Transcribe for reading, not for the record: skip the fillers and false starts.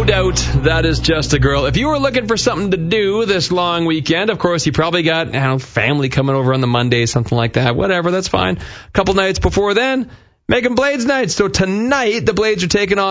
No doubt that is Just a Girl. If you were looking for something to do this long weekend, of course, you probably got family coming over on the Monday, something like that. Whatever, that's fine. A couple nights before then, Megan Blades night. So tonight, the Blades are taking on